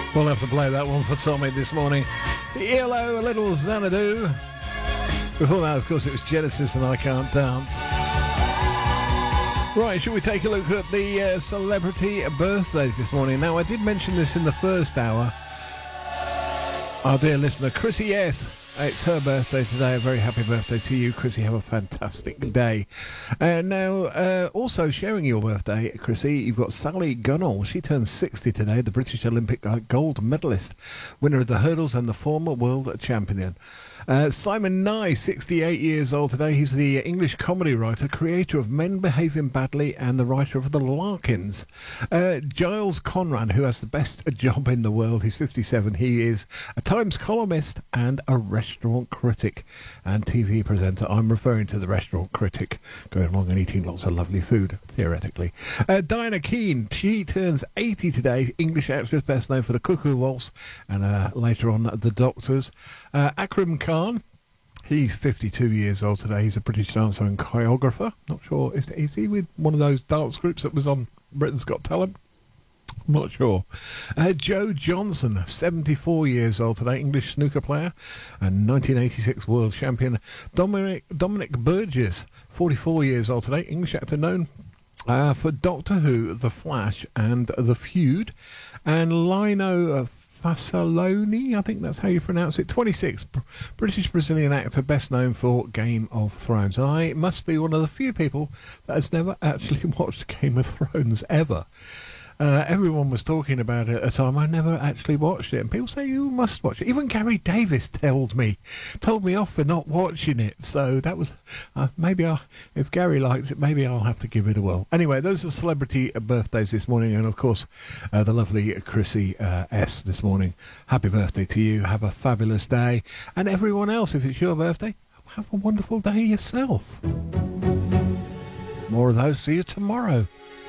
We'll have to play that one for Tommy this morning. ELO, a little Xanadu. Before that, of course, it was Genesis and I Can't Dance. Right, should we take a look at the celebrity birthdays this morning? Now, I did mention this in the first hour. Our dear listener, Chrissy S. It's her birthday today. A very happy birthday to you, Chrissy. Have a fantastic day. Now, also sharing your birthday, Chrissy, you've got Sally Gunnell. She turns 60 today, the British Olympic gold medalist, winner of the hurdles and the former world champion. Simon Nye, 68 years old today. He's the English comedy writer, creator of Men Behaving Badly and the writer of The Larkins. Giles Conran, who has the best job in the world. He's 57. He is a Times columnist and a restaurant critic and TV presenter. I'm referring to the restaurant critic going along and eating lots of lovely food, theoretically. Diana Keane, she turns 80 today. English actress, best known for The Cuckoo Waltz and later on The Doctors. Akram Khan, he's 52 years old today. He's a British dancer and choreographer. Not sure, is he with one of those dance groups that was on Britain's Got Talent? I'm not sure. Joe Johnson, 74 years old today, English snooker player and 1986 world champion. Dominic Burgess, 44 years old today, English actor known for Doctor Who, The Flash and The Feud. And Lino Fasaloni, I think that's how you pronounce it, 26, British-Brazilian actor best known for Game of Thrones. I must be one of the few people that has never actually watched Game of Thrones ever. Everyone was talking about it at a time. I never actually watched it, and people say you must watch it. Even Gary Davis told me off for not watching it. So that was if Gary likes it, maybe I'll have to give it a whirl. Anyway, those are celebrity birthdays this morning, and of course, the lovely Chrissy S this morning. Happy birthday to you! Have a fabulous day, and everyone else, if it's your birthday, have a wonderful day yourself. More of those for you tomorrow.